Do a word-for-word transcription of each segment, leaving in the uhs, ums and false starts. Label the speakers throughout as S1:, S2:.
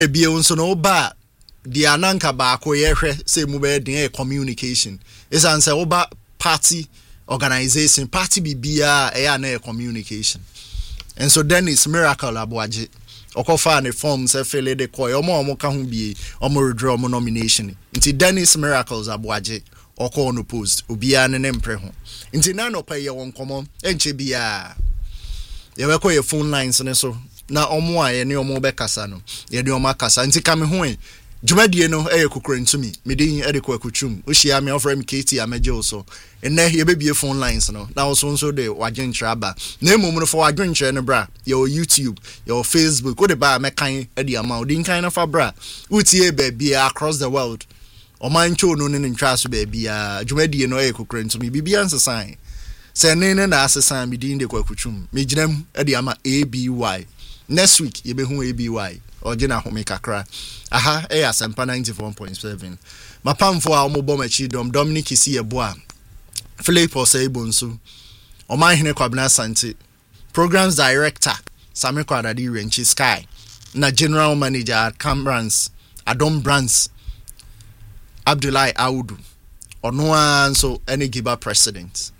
S1: Ebi unso no ba the ananka ba ko yehwe say mu be den communication. Is answer oba party organization party bibia e na communication. And so Dennis Miracle Abuaje okofa ne forms e fele de koy omo omo ka ho bie omo withdraw omo nomination. Nti Dennis Miracles Abuaje oko no post obia ne ne mpre ho. Nti na no pay ye won komo enche bia. Ye we ko ye phone lines ne so na omo a ye ne omo be kasa no ye de omo akasa nti ka me ho e djumadie no e kokoro ntumi me din e de ko akutwum o hia me offer me K T amaje so enne ye be bie phone lines no na so so de wagyentra ba na emom no for wagyentra ne bra ye o YouTube ye o Facebook o de ba me kan e de ama o din kan na fa bra utie ba bia across the world o man cho no ne ntwa so ba bia djumadie no e kokoro ntumi bibia nsesan se ne ne na asesan me din de ko akutwum me ginam e de ama A B Y next week ye be hu A B Y Ojina home kakra. Aha, eh asempa ninety-four point seven. Mapamfo a omobo machi dom Dominic isi eboa. Philip Osebonsu. Omanhene Kwabena Asante. Programs Director Sami Kwadadi Renchi Sky. Na General Manager Cambrans Adom Brands Abdullahi Audu. Onoa nso ene giba president.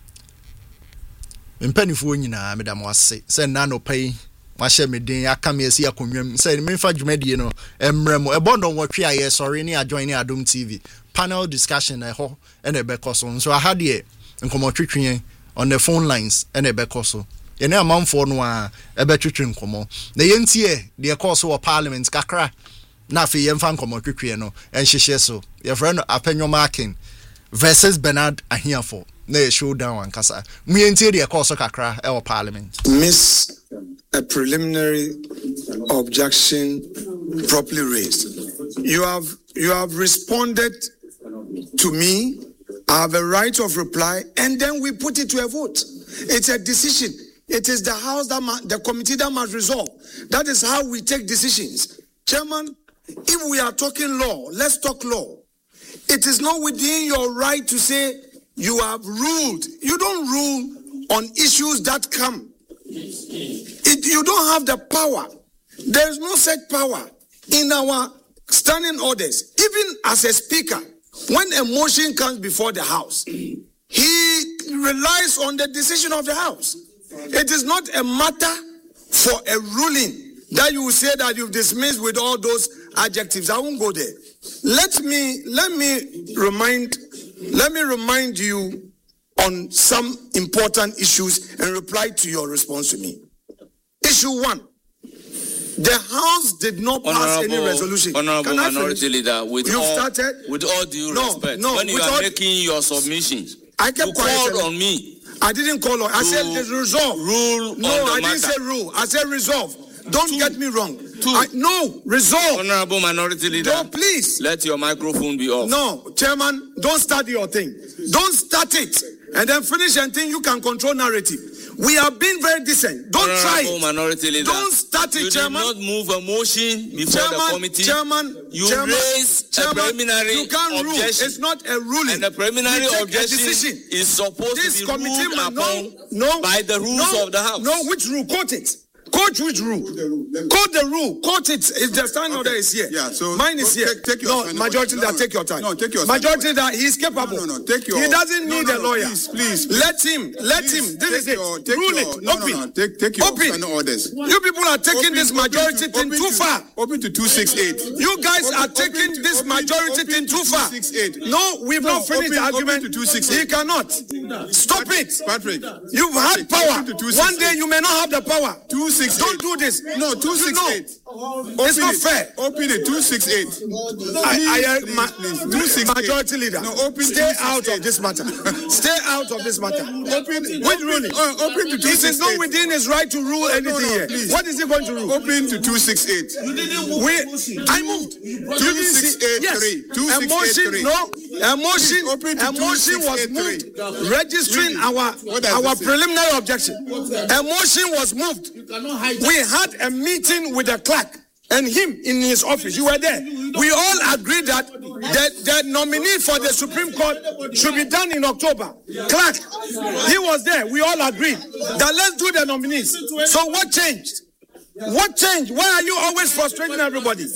S1: Mpanifu nyina medam wase. Se na no pay Mashe me din aka me esi akonwam say me fa dwumadie no emremo e bondo nwotwe aye sorry ni ajoin ni Adom T V panel discussion e ho e na be koso so aha de nkomotwetwe on the phone lines e na be koso ye na amanfo no a e be twetwe nkomo na ye ntie de koso wo parliament kakra na afi ye mfa nkomotwetwe no en hyehye so ye friend apenyo marking versus Bernard Ahiafo na ye showdown ankasa mu ye ntie de koso kakra e wo parliament
S2: miss a preliminary objection properly raised. You have you have responded to me. I have a right of reply, and then we put it to a vote. It's a decision. It is the house that ma- the committee that must resolve. That is how we take decisions. Chairman, if we are talking law, let's talk law. It is not within your right to say you have ruled. You don't rule on issues that come. It, you don't have the power. There is no such power in our standing orders. Even as a speaker, when a motion comes before the House, he relies on the decision of the House. It is not a matter for a ruling that you will say that you've dismissed with all those adjectives. I won't go there. Let me let me remind let me remind you on some important issues and reply to your response to me. Issue one. The House did not pass honorable, any resolution.
S3: Honorable Minority Leader, with
S2: You've
S3: all,
S2: started?
S3: with all due
S2: no,
S3: respect,
S2: no,
S3: when you are
S2: all,
S3: making your submissions,
S2: I kept
S3: you
S2: quiet
S3: called on me.
S2: I didn't call on. I said resolve.
S3: Rule
S2: no,
S3: on the
S2: I
S3: matter.
S2: didn't say rule. I said resolve. Don't
S3: Two.
S2: get me wrong.
S3: Two.
S2: I, no, resolve.
S3: Honorable Minority Leader,
S2: no, please.
S3: Let your microphone be off.
S2: No, Chairman, don't start your thing. Don't start it. And then finish and think you can control narrative. We have been very decent. Don't
S3: Honorable
S2: try it.
S3: Minority Leader,
S2: don't start it,
S3: you
S2: Chairman.
S3: You did not move a motion before
S2: Chairman,
S3: the committee.
S2: Chairman,
S3: you
S2: Chairman,
S3: raised
S2: Chairman,
S3: a preliminary
S2: you can't
S3: objection.
S2: Rule. It's not a ruling.
S3: And the preliminary objection is supposed
S2: this
S3: to be
S2: committee
S3: ruled
S2: man,
S3: upon
S2: no, no,
S3: by the rules
S2: no,
S3: of the House.
S2: No, which rule? Quote it. Quote which rule? Quote the rule. Quote it. If the standing order is here.
S4: Yeah, so
S2: mine is here.
S4: Take, take your
S2: no, majority
S4: no,
S2: that
S4: no,
S2: take your time.
S4: No, take your
S2: majority
S4: time.
S2: that he's capable.
S4: No, no, no, take your.
S2: He doesn't
S4: no,
S2: need
S4: no,
S2: a
S4: no,
S2: lawyer.
S4: Please, please, please.
S2: Let him. Let
S4: please,
S2: him. This is
S4: your,
S2: it.
S4: Take
S2: Rule
S4: your,
S2: it.
S4: No,
S2: Open.
S4: no, no. Take, take your
S2: Open.
S4: orders.
S2: You people are taking
S4: open,
S2: this majority
S4: open to,
S2: thing
S4: open
S2: too
S4: to,
S2: far.
S4: Open to two sixty-eight.
S2: You guys
S4: open,
S2: are taking
S4: to,
S2: this
S4: open,
S2: majority
S4: open
S2: thing too far. No, we've
S4: no,
S2: not finished
S4: open,
S2: the argument.
S4: Open to two sixty-eight.
S2: He cannot. Stop
S4: Patrick,
S2: it.
S4: Patrick.
S2: You've had power. One day you may not have the power.
S4: two sixty-eight.
S2: Don't do this.
S4: No, two sixty-eight.
S2: No. It's not
S4: it.
S2: fair.
S4: Open it. two sixty-eight.
S2: I, I,
S4: please,
S2: ma-
S4: please, please.
S2: Majority leader.
S4: No, open
S2: Stay out of this matter. Stay out of this matter.
S4: Open.
S2: Which ruling?
S4: Uh, open to two sixty-eight.
S2: This is not within his right to rule anything
S4: no, no,
S2: here.
S4: Please.
S2: What is he going to rule?
S4: Open to two sixty-eight.
S2: We, I moved.
S4: two sixty-eight.
S2: Yes. A motion, no. A motion, a motion was moved, registering our our preliminary objection. A motion was moved. We had a meeting with the clerk and him in his office. You were there. We all agreed that the, the nominee for the Supreme Court should be done in October. Clerk, he was there. We all agreed that let's do the nominees. So what changed? What changed? Why are you always frustrating everybody?